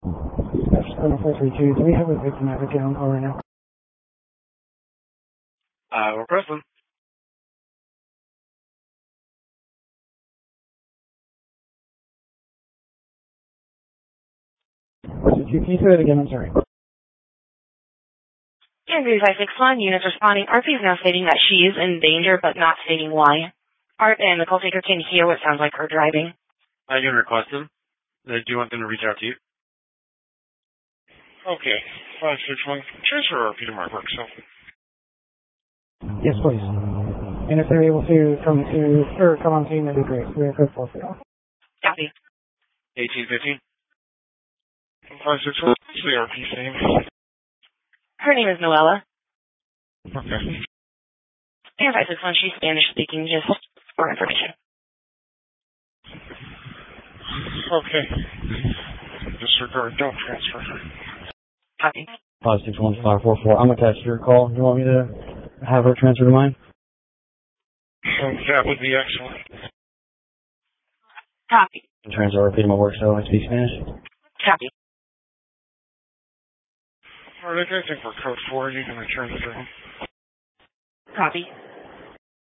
That's 432. Do we have a victim at the town hall right now? We're present. Can you say that again? I'm sorry. Andrew 561, units responding. RP is now stating that she is in danger, but not stating why. Art and the call taker can hear what sounds like her driving. I can request them. Do you want them to reach out to you? Okay. 561. Transfer RP to my work cell. Yes, please. And if they're able to come on scene, that'd be great. We're good for you. Copy. 1815. 561. What's the RP's name? Her name is Noella. Okay. And 561, she's Spanish speaking, just for information. Okay. Disregard, don't transfer. Copy. 561544. I'm attached to your call. Do you want me to have her transfer to mine? That would be excellent. Copy. Transfer RP to my work cell. I speak Spanish. Copy. Alright, I think we're code 4. You can return to them. Copy.